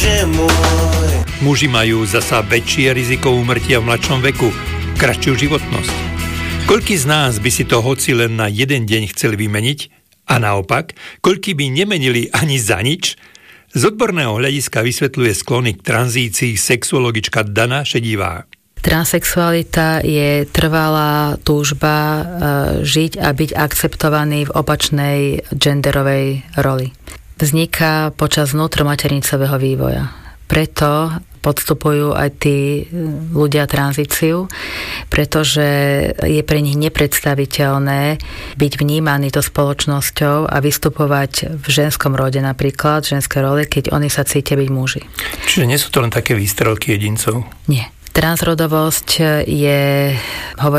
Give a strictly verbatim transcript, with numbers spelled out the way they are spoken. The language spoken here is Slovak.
že môj. Muži majú zasa väčšie riziko úmrtia v mladšom veku, kratšiu životnosť. Koľký z nás by si to hoci len na jeden deň chceli vymeniť? A naopak, koľký by nemenili ani za nič? Z odborného hľadiska vysvetľuje sklony k tranzícii sexuologička Dana Šedivá. Transsexualita je trvalá túžba žiť a byť akceptovaný v opačnej genderovej roli. Vzniká počas vnútromaternicového vývoja. Preto podstupujú aj tí ľudia tranzíciu, pretože je pre nich nepredstaviteľné byť vnímaný to spoločnosťou a vystupovať v ženskom rode napríklad, v ženskej role, keď oni sa cítia byť muži. Čiže nie sú to len také výstrelky jedincov? Nie. Transrodovosť je, hovorí